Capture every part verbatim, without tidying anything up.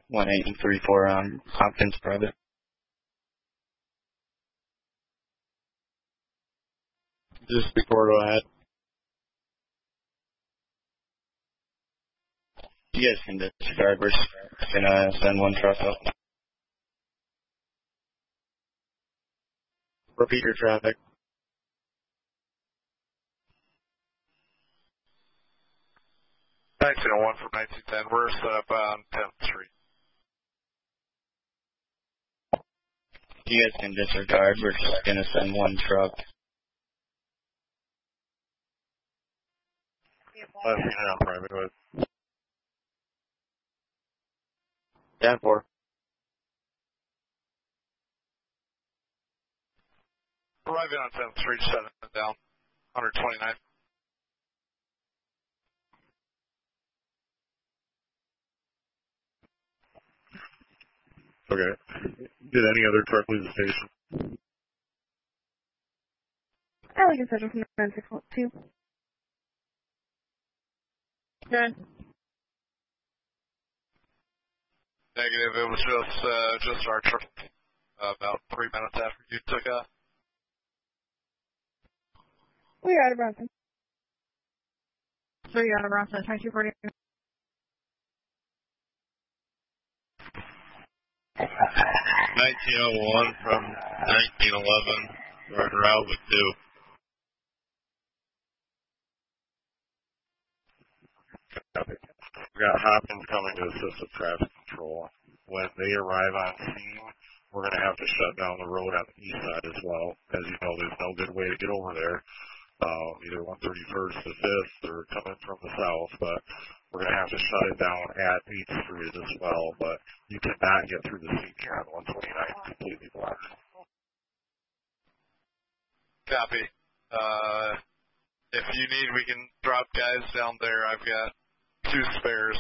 one eight three four on Hopkins private. Just before, go ahead. You guys can disregard. We're just gonna send one truck up. Repeat your traffic. nineteen oh one from nineteen ten. We're set up on tenth Street. You guys can disregard. We're just gonna send one truck. Last unit on private with. ten four. Arriving on tenth Street, shutting it down. one twenty-nine. Okay. Did any other truck leave the station? Alligator Central from nine six one two. Good. Negative. It was just uh, just our truck. Uh, about three minutes after you took off. We are out of Bronson. So you're out of Bronson. twenty-two forty. nineteen oh one from nineteen eleven, Roger out with two. We got Hopkins coming to assist with traffic control. When they arrive on scene, we're going to have to shut down the road on the east side as well. As you know, there's no good way to get over there, uh, either one thirty-first to fifth or coming from the south, but we're going to have to shut it down at eighth Street as well, but you cannot get through the scene here on one twenty-nine, completely blocked. Copy. Uh, if you need, we can drop guys down there. I've got two spares.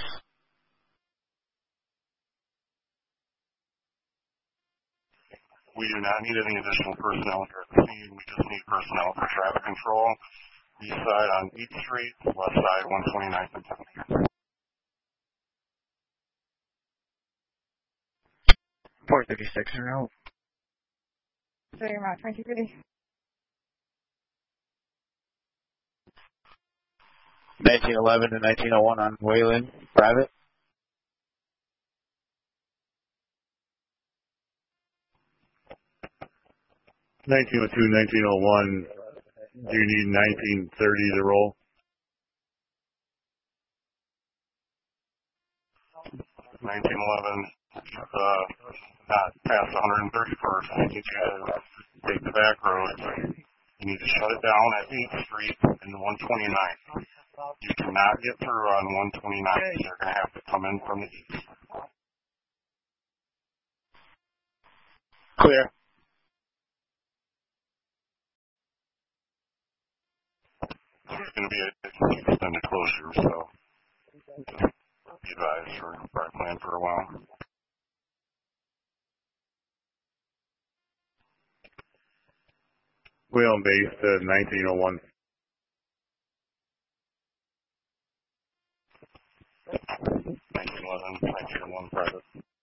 We do not need any additional personnel here at the scene. We just need personnel for traffic control. East side on eighth Street, west side one twenty-ninth and tenth. four thirty-six in route. So you're out twenty-two forty. nineteen eleven to nineteen oh one on Wayland, private. nineteen oh two, nineteen oh one, do you need nineteen thirty to roll? nineteen eleven, uh, not past one thirty-first. I need you to take the back road. You need to shut it down at eighth Street and one twenty-ninth. You cannot get through on one twenty-ninth. You're going to have to come in from the east. Clear. There's going to be an extended closure, so just be advised for our plan for a while. Whale base to nineteen oh one. nineteen eleven, nineteen oh one private.